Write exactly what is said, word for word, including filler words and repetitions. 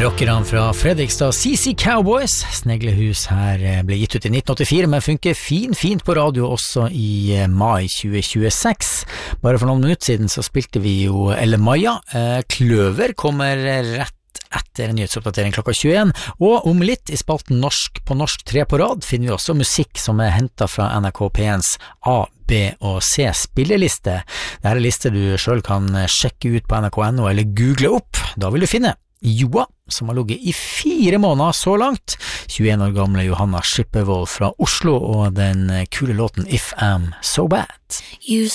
rockerne fra Fredrikstad, C C Cowboys. Sneglehus her ble gitt ut i nitten åttifire, men funker fin, fint på radio også i mai tjue tjueseks. Bare for noen minutter siden så spilte vi jo Elle Maja. Kløver kommer rett etter en nyhetsoppdatering klokka tjueen, og om litt i spalten Norsk på Norsk tre på rad finner vi også musikk som er hentet fra N R K P1s A, B og C spilleliste. Dette er liste du selv kan sjekke ut på N R K punktum no eller google opp. Da vil du finne Joa, som har ligget i fire måneder så langt, tjueen år gamle Johanna Skippervold fra Oslo og den kule låten If I'm So Bad. You